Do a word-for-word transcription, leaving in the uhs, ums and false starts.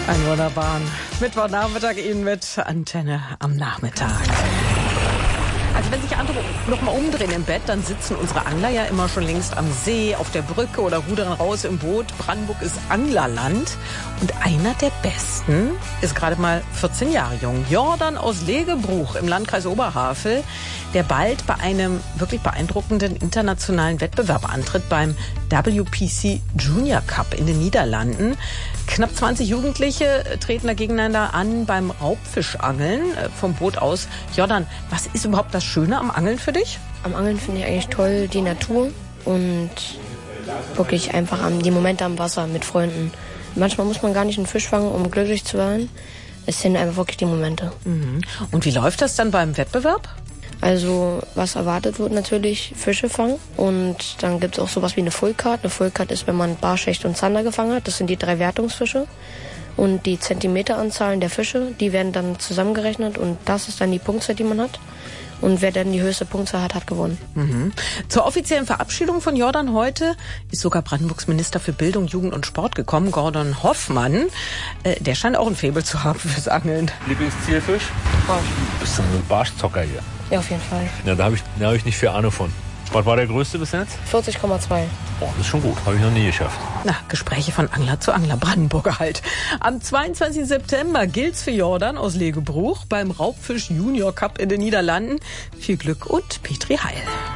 Einen wunderbaren Mittwochnachmittag Ihnen mit Antenne am Nachmittag. Also wenn sich andere noch mal umdrehen im Bett, dann sitzen unsere Angler ja immer schon längst am See, auf der Brücke oder rudern raus im Boot. Brandenburg ist Anglerland. Und einer der Besten ist gerade mal vierzehn Jahre jung. Jordan aus Legebruch im Landkreis Oberhavel, der bald bei einem wirklich beeindruckenden internationalen Wettbewerb antritt, beim W P C Junior Cup in den Niederlanden. Knapp zwanzig Jugendliche treten da gegeneinander an beim Raubfischangeln vom Boot aus. Jordan, was ist überhaupt das Schöne am Angeln für dich? Am Angeln finde ich eigentlich toll die Natur und wirklich einfach die Momente am Wasser mit Freunden. Manchmal muss man gar nicht einen Fisch fangen, um glücklich zu sein. Es sind einfach wirklich die Momente. Mhm. Und wie läuft das dann beim Wettbewerb? Also was erwartet wird natürlich, Fische fangen. Und dann gibt es auch sowas wie eine Full Card. Eine Full Card ist, wenn man Barsch, Hecht und Zander gefangen hat. Das sind die drei Wertungsfische. Und die Zentimeteranzahlen der Fische, die werden dann zusammengerechnet. Und das ist dann die Punktzahl, die man hat. Und wer dann die höchste Punktzahl hat, hat gewonnen. Mhm. Zur offiziellen Verabschiedung von Jordan heute ist sogar Brandenburgs Minister für Bildung, Jugend und Sport gekommen, Gordon Hoffmann. Äh, der scheint auch ein Faible zu haben fürs Angeln. Lieblingszielfisch? Barsch. Bist du ein Barschzocker hier? Ja, auf jeden Fall. Ja, da habe ich, da hab ich nicht viel Ahnung von. Was war der größte bis jetzt? vierzig Komma zwei. Oh, das ist schon gut. Habe ich noch nie geschafft. Na, Gespräche von Angler zu Angler, Brandenburger halt. Am zweiundzwanzigsten September gilt's für Jordan aus Legebruch beim Raubfisch Junior Cup in den Niederlanden. Viel Glück und Petri Heil.